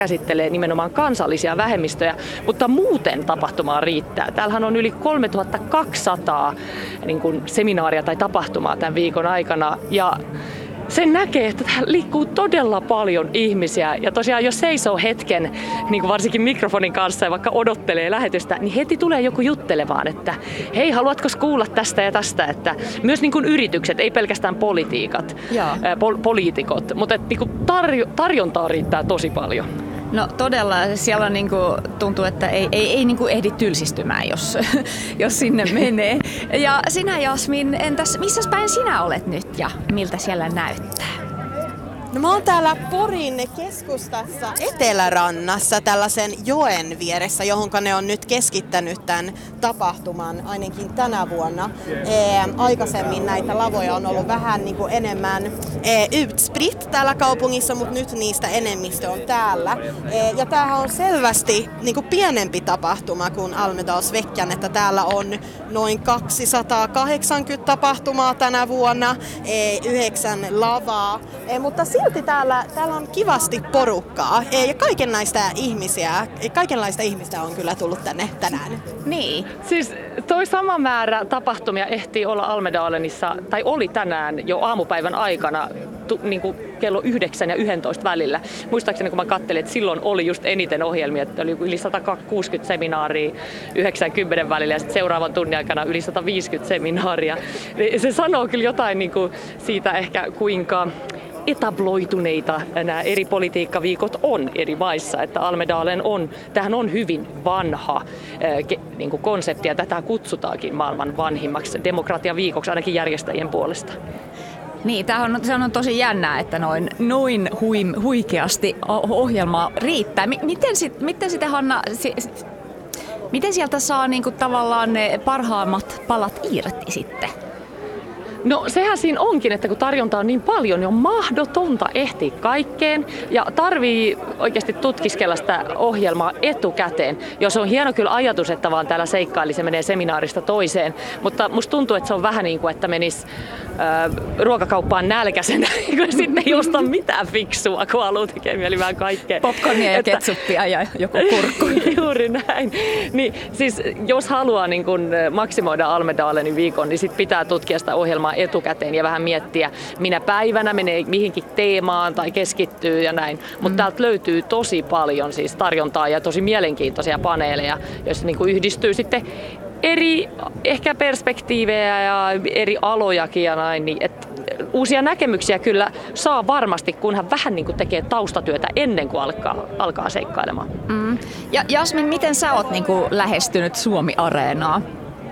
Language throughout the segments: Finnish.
käsittelee nimenomaan kansallisia vähemmistöjä, mutta muuten tapahtumaa riittää. Täällähän on yli 3200 seminaaria tai tapahtumaa tämän viikon aikana ja sen näkee, että täällä liikkuu todella paljon ihmisiä ja tosiaan jos seisoo hetken, niin kuin varsinkin mikrofonin kanssa ja vaikka odottelee lähetystä, niin heti tulee joku juttelemaan, että hei, haluatko kuulla tästä ja tästä, että myös niin kuin yritykset, ei pelkästään poliitikot, mutta että niin kuin tarjontaa riittää tosi paljon. No todella, siellä on tuntuu, että ei ehdi tylsistymään, jos sinne menee. Ja sinä Jasmin, entäs missä päin sinä olet nyt ja miltä siellä näyttää? No mä oon täällä Porin keskustassa Etelärannassa tällaisen joen vieressä, johonka ne on nyt keskittänyt tämän tapahtuman ainakin tänä vuonna. Aikaisemmin näitä lavoja on ollut vähän enemmän utspritt täällä kaupungissa, mutta nyt niistä enemmistö on täällä. Ja tämähän on selvästi pienempi tapahtuma kuin Almedalsveckan, että täällä on noin 280 tapahtumaa tänä vuonna, 9 lavaa, mutta silti täällä on kivasti porukkaa ja kaikenlaista ihmistä on kyllä tullut tänne tänään. Niin. Siis toi sama määrä tapahtumia ehtii olla Almedalenissa, tai oli tänään jo aamupäivän aikana kello 9 ja 11 välillä. Muistaakseni kun mä katselin, että silloin oli just eniten ohjelmia, että oli yli 160 seminaaria 90 välillä ja sitten seuraavan tunnin aikana yli 150 seminaaria. Se sanoo kyllä jotain siitä ehkä kuinka etabloituneita nämä eri politiikkaviikot on eri maissa, että Almedalen tämähän on hyvin vanha konsepti ja tätä kutsutaankin maailman vanhimmaksi demokratiaviikoksi ainakin järjestäjien puolesta. Niin, se on tosi jännää, että noin huikeasti ohjelmaa riittää. Miten sitä Hanna, miten sieltä saa tavallaan ne parhaimmat palat irti sitten? No sehän siinä onkin, että kun tarjontaa on niin paljon, niin on mahdotonta ehtiä kaikkeen ja tarvii oikeasti tutkiskella sitä ohjelmaa etukäteen. Jos on hieno kyllä ajatus, että vaan täällä seikkaili, se menee seminaarista toiseen, mutta musta tuntuu, että se on vähän niin kuin, että menisi ruokakauppaan nälkäisenä, kun sitten ei osta mitään fiksua, kun haluaa tekee mieli vähän kaikkea. Popcornia ja ketsuppia ja joku kurkku. Juuri näin. Niin, siis jos haluaa maksimoida Almedalenin viikon, niin sit pitää tutkia sitä ohjelmaa etukäteen ja vähän miettiä, minä päivänä menee mihinkin teemaan tai keskittyy ja näin. Mutta täältä löytyy tosi paljon siis tarjontaa ja tosi mielenkiintoisia paneeleja, joissa yhdistyy sitten eri ehkä perspektiivejä ja eri alojakin ja näin. Niin uusia näkemyksiä kyllä saa varmasti, kunhan vähän tekee taustatyötä ennen kuin alkaa seikkailemaan. Ja Jasmin, miten sä oot lähestynyt Suomi-areenaa?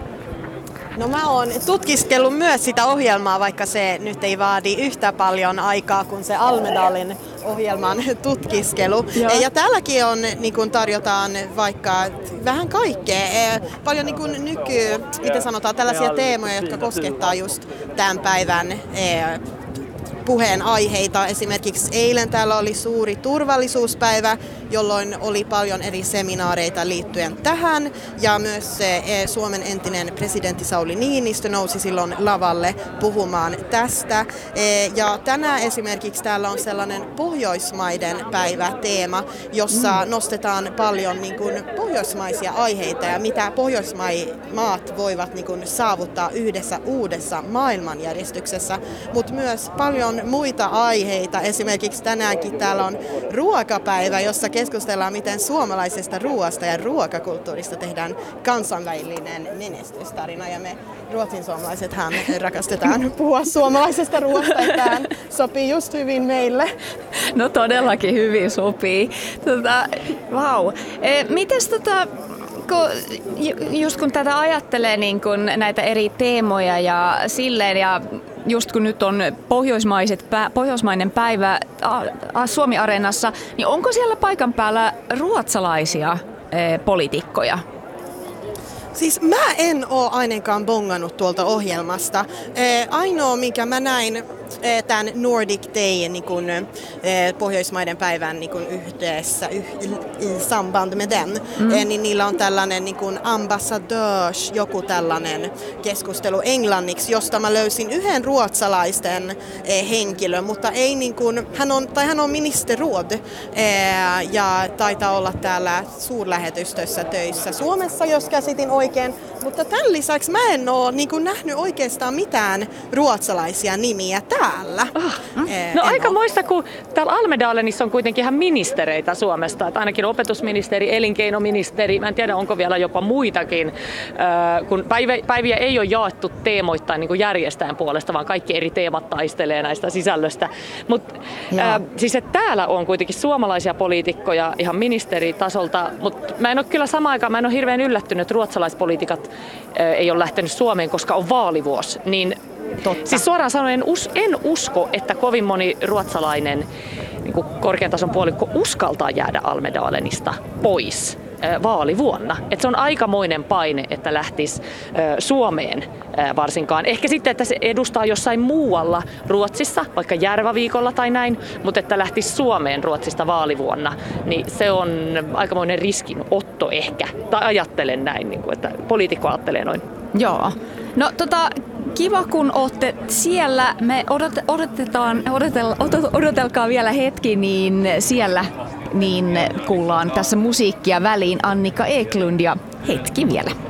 No mä oon tutkiskellut myös sitä ohjelmaa, vaikka se nyt ei vaadi yhtä paljon aikaa kuin se Almedalin ohjelman tutkiskelu. Ja täälläkin on, tarjotaan vaikka vähän kaikkea. Paljon miten sanotaan, tällaisia teemoja, jotka koskettaa just tämän päivän puheenaiheita. Esimerkiksi eilen täällä oli suuri turvallisuuspäivä, jolloin oli paljon eri seminaareita liittyen tähän. Ja myös Suomen entinen presidentti Sauli Niinistö nousi silloin lavalle puhumaan tästä. Ja tänään esimerkiksi täällä on sellainen Pohjoismaiden päivä-teema, jossa nostetaan paljon pohjoismaisia aiheita ja mitä Pohjoismaat voivat saavuttaa yhdessä uudessa maailmanjärjestyksessä, mutta myös paljon muita aiheita. Esimerkiksi tänäänkin täällä on ruokapäivä, jossa keskustellaan, miten suomalaisesta ruoasta ja ruokakulttuurista tehdään kansainvälinen menestystarina. Ja me ruotsinsuomalaisethan rakastetaan puhua suomalaisesta ruoasta, että tähän sopii just hyvin meille. No todellakin hyvin sopii. Vau. Mites just kun tätä ajattelee näitä eri teemoja ja silleen ja just kun nyt on pohjoismainen päivä Suomi-areenassa, niin onko siellä paikan päällä ruotsalaisia poliitikkoja? Siis mä en oo ainakaan bongannut tuolta ohjelmasta. Ainoa, minkä mä näin tämän Nordic Day niin kuin, Pohjoismaiden päivän niin kuin yhdessä i samband med den, niin niillä on tällainen niin kuin ambassadörs, joku tällainen keskustelu englanniksi, josta mä löysin yhden ruotsalaisten henkilön, mutta ei niin kuin, hän on ministerråd ja taitaa olla täällä suurlähetystössä töissä Suomessa, jos käsitin oikein, mutta tämän lisäksi mä en ole niin kuin nähnyt oikeastaan mitään ruotsalaisia nimiä täällä. No aika muista, kun täällä Almedalenissa on kuitenkin ihan ministereitä Suomesta, että ainakin opetusministeri, elinkeinoministeri, mä en tiedä onko vielä jopa muitakin, kun päiviä ei ole jaettu teemoittain niin kuin järjestäjän puolesta, vaan kaikki eri teemat taistelee näistä sisällöstä. Mutta siis että täällä on kuitenkin suomalaisia poliitikkoja ihan ministeritasolta, mutta mä en ole kyllä samaan aikaan, mä en ole hirveän yllättynyt, että ruotsalaispoliitikat ei ole lähtenyt Suomeen, koska on vaalivuosi, niin siis suoraan sanoen en usko, että kovin moni ruotsalainen niin kuin korkean tason puolikko uskaltaa jäädä Almedalenista pois vaalivuonna. Et se on aikamoinen paine, että lähtisi Suomeen varsinkaan. Ehkä sitten, että se edustaa jossain muualla Ruotsissa, vaikka Järvaviikolla tai näin, mutta että lähtisi Suomeen Ruotsista vaalivuonna, niin se on aikamoinen riskinotto ehkä. Tai ajattelen näin, niin kuin, että poliitikko ajattelee noin. Joo. No kiva kun olette siellä. Me odotelkaa vielä hetki, niin siellä niin kuullaan tässä musiikkia väliin Annika Eklund ja hetki vielä.